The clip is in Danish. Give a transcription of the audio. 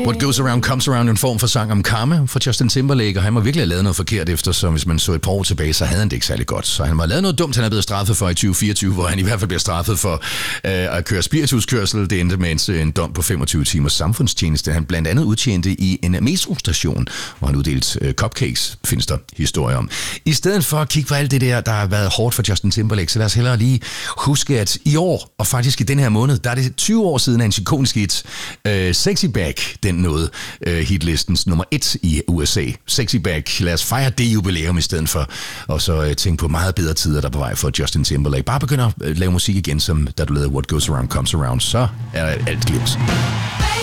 What Goes Around Comes Around, en form for sang om karma for Justin Timberlake, og han må virkelig have lavet noget forkert efter, så hvis man så et par år tilbage, så havde han det ikke særlig godt. Så han har lavet noget dumt, han er blevet straffet for i 2024, hvor han i hvert fald bliver straffet for at køre spirituskørsel. Det endte med en dom på 25 timers samfundstjeneste. Han blandt andet udtjente i en metrostation, hvor han uddelte cupcakes, findes der historier om. I stedet for at kigge på alt det der har været hårdt for Justin Timberlake, så lad os hellere lige huske, at i år, og faktisk i den her måned, der er det 20 år siden, at en ikonisk hit, Sexy Back, den nåede hitlistens nummer 1 i USA. Sexy Back, lad os fejre det jubilæum i stedet for, og så tænke på meget bedre tider, der er på vej for Justin Timberlake. Bare begynder at lave musik igen, som da du lavede What Goes Around Comes Around, så er alt glemt.